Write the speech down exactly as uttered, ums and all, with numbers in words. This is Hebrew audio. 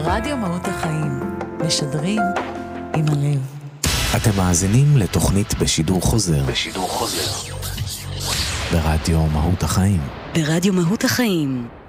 רדיו מהות החיים, משדרים עם הלב. אתם מאזינים לתוכנית בשידור חוזר. בשידור חוזר. ברדיו מהות החיים. ברדיו מהות החיים.